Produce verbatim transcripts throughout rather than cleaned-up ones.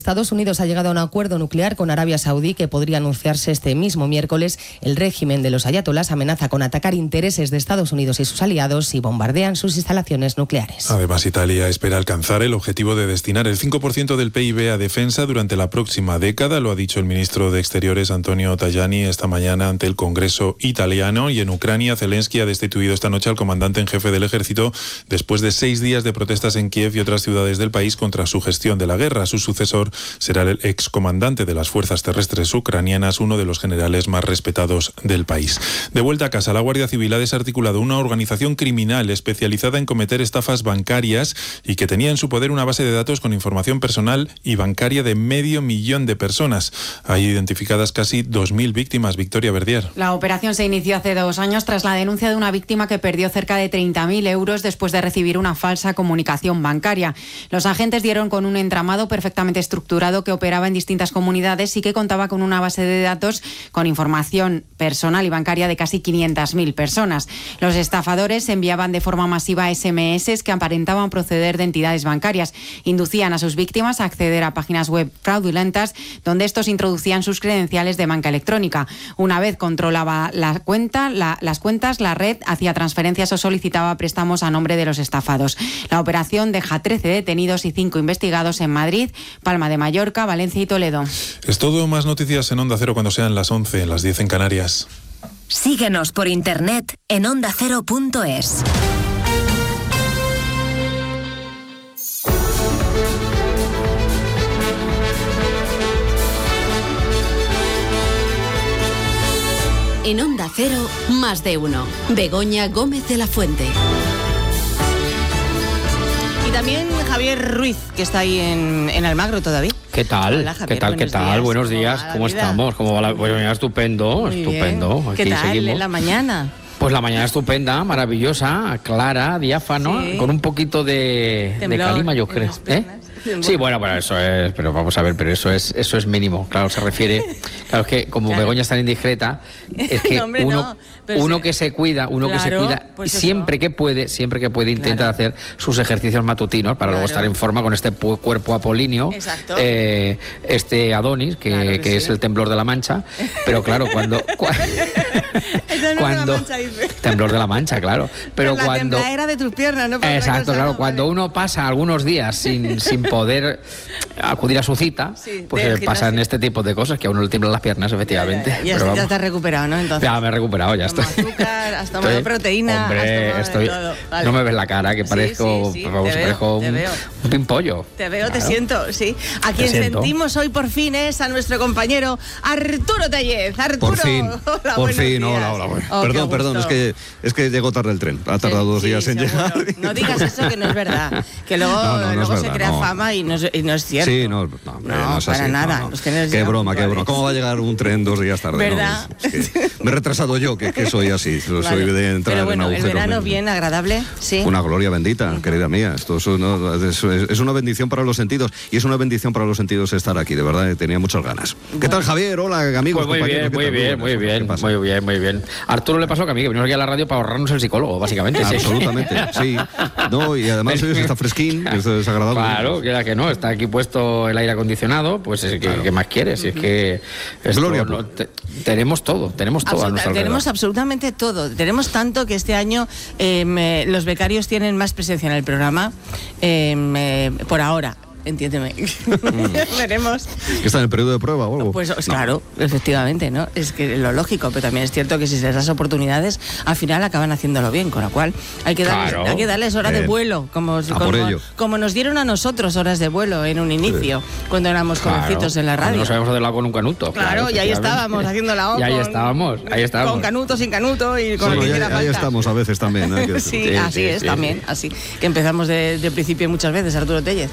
Estados Unidos ha llegado a un acuerdo nuclear con Arabia Saudí que podría anunciarse este mismo miércoles. El régimen de los ayatolás amenaza con atacar intereses de Estados Unidos y sus aliados si bombardean sus instalaciones nucleares. Además, Italia espera alcanzar el objetivo de destinar el cinco por ciento del P I B a defensa durante la próxima década. Lo ha dicho el ministro de Exteriores, Antonio Tajani, esta mañana ante el Congreso italiano. Y en Ucrania, Zelensky ha destituido esta noche al comandante en jefe del ejército después de seis días de protestas en Kiev y otras ciudades del país contra su gestión de la guerra. Su sucesor será el excomandante de las fuerzas terrestres ucranianas, uno de los generales más respetados del país. De vuelta a casa, la Guardia Civil ha desarticulado una organización criminal especializada en cometer estafas bancarias y que tenía en su poder una base de datos con información personal y bancaria de medio millón de personas. Hay identificadas casi dos mil víctimas. Victoria Verdier. La operación se inició hace dos años tras la denuncia de una víctima que perdió cerca de treinta mil euros después de recibir una falsa comunicación bancaria. Los agentes dieron con un entramado perfectamente estructurado que operaba en distintas comunidades y que contaba con una base de datos con información personal y bancaria de casi quinientas mil personas. Los estafadores enviaban de forma masiva ese eme eses que aparentaban proceder de entidades bancarias. Inducían a sus víctimas a acceder a páginas web fraudulentas donde estos introducían sus credenciales de banca electrónica. Una vez controlaba la cuenta, la, las cuentas, la red hacía transferencias o solicitaba préstamos a nombre de los estafados. La operación deja trece detenidos y cinco investigados en Madrid, Palma de Mallorca, Valencia y Toledo. Es todo. Más noticias en Onda Cero cuando sean las once, las diez en Canarias. Síguenos por internet en onda cero punto es. En Onda Cero, más de uno. Begoña Gómez de la Fuente. Y también Javier Ruiz, que está ahí en, en Almagro todavía. ¿Qué tal? Hola, Javier, ¿Qué tal? ¿Qué tal? días. Buenos días. ¿Cómo, ¿Cómo estamos? ¿Cómo va la... Bueno, ya estupendo, Muy estupendo. bien. Aquí ¿Qué tal seguimos. en la mañana? Pues la mañana estupenda, maravillosa, clara, diáfano, Sí. con un poquito de, de calima, yo creo. ¿Eh? Sí, bueno, bueno, eso es, pero vamos a ver, pero eso es eso es mínimo. Claro, se refiere, claro, es que como Claro. Begoña es tan indiscreta, es que No, hombre, uno, no, pero uno sí. que se cuida, uno que se Claro, cuida, pues siempre eso. que puede, siempre que puede intenta Claro. hacer sus ejercicios matutinos para luego Claro. estar en forma con este pu- cuerpo apolíneo, Exacto. eh, este Adonis, que, Claro que que sí. es el temblor de la Mancha, pero claro, cuando... cua- El temblor de la cuando Mancha, dice. temblor de la Mancha, claro, pero la cuando tembladera de tus piernas, ¿no? Por otra exacto, cosa, claro, ¿no? cuando Vale. uno pasa algunos días sin, sin poder acudir a su cita, Sí, pues del eh, pasan gimnasio. este tipo de cosas que a uno le tiemblan las piernas, efectivamente. Ya, ya, ya, Pero ya vamos, te has recuperado, ¿no? Entonces. ya me he recuperado, ya Has tomado estoy. azúcar, has tomado Estoy- proteína, Hombre, has tomado de estoy, todo. Vale. no me ves la cara, que Sí, parezco, sí, sí, vamos, te veo, parezco te un, veo. un pimpollo. Te veo, te Claro. siento, sí. A quien siento. sentimos hoy por fin es a nuestro compañero Arturo Tellez. Arturo, Por fin, hola, por buenos fin, días. hola, hola. Bueno. Oh, qué perdón, perdón, es gusto. que, es que llegó tarde el tren. Ha tardado dos Sí, días en seguro. llegar. No digas eso, que no es verdad. Que luego, No, no, no luego es se verdad, crea no. fama y no, es, y no es cierto. Sí, no, no, hombre, No, no es para así, nada. no, no. Los trenes Qué llegan broma, qué puntuales. broma. ¿Cómo va a llegar un tren dos días tarde? ¿Verdad? No, es que me he retrasado yo, que, que soy así. Soy Vale. de entrar Pero bueno, en el agujeros. verano negros. bien, agradable, sí. Una gloria bendita, querida mía. Esto es, una, es, es una bendición para los sentidos. Y es una bendición para los sentidos estar aquí, de verdad. Tenía muchas ganas. ¿Qué tal, Javier? Hola, amigos. Pues muy bien, compañeros, ¿qué muy tal? bien, muy buenas. ¿Qué bien, pasa? muy bien, muy bien. A Arturo le pasó que a mí, que venimos aquí a la radio para ahorrarnos el psicólogo, básicamente. sí. Absolutamente, sí. No, y además hoy está fresquín, es desagradable. Claro, que era que no, está aquí puesto el aire acondicionado, pues es que, Claro. ¿qué más quieres? Si es que esto Gloria, no- te- tenemos todo, tenemos todo a Absoluta- nuestro tenemos alrededor. absolutamente todo. Tenemos tanto que este año eh, me- los becarios tienen más presencia en el programa. eh, me- por ahora, entiéndeme. Veremos. ¿Que está en el periodo de prueba o algo? Pues No. claro, efectivamente, ¿no? Es que lo lógico, pero también es cierto que si se les das oportunidades, al final acaban haciéndolo bien, con lo cual hay que darles, Claro. hay que darles horas de Bien. vuelo, como, A por como, ello. como nos dieron a nosotros horas de vuelo en un inicio, cuando éramos Claro, jovencitos en la cuando radio. No sabemos hacer la con un canuto. Claro, y ahí efectivamente. estábamos haciendo la O. Y ahí con- estábamos, ahí estábamos. Con canuto, sin canuto y con Bueno, lo que ya- hiciera ahí falta. estamos a veces también. hay que Sí, decirlo. así sí, es sí, también, sí. así que empezamos de, de principio muchas veces, Arturo Tellez.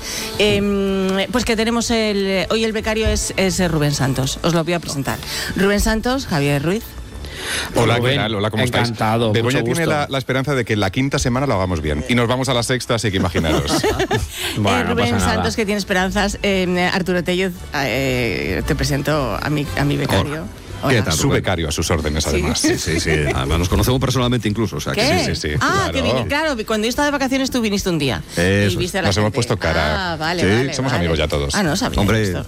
Eh, pues que tenemos el hoy el becario es, es Rubén Santos, os lo voy a presentar. Rubén Santos, Javier Ruiz. Hola, Rubén, ¿qué tal? Hola, ¿cómo encantado, estáis? Begoña mucho tiene gusto. la, la esperanza de que la quinta semana lo hagamos bien. Y nos vamos a la sexta, así que imaginaros. Bueno, Eh, no Rubén pasa nada. Santos, que tiene esperanzas. Eh, Arturo Tellez, eh, te presento a mi, a mi becario. ¿Qué tal, Su Rubén? becario a sus órdenes, además. Sí, sí, sí. Además nos conocemos personalmente incluso. O sea, que ¿Qué? Sí, sí, sí. Ah, claro. que vine, claro, cuando yo estaba de vacaciones tú viniste un día. Eso Y viste a la Nos hemos gente. puesto cara. Ah, vale, Sí, vale. somos vale. amigos ya todos. Ah, no sabía Hombre, esto.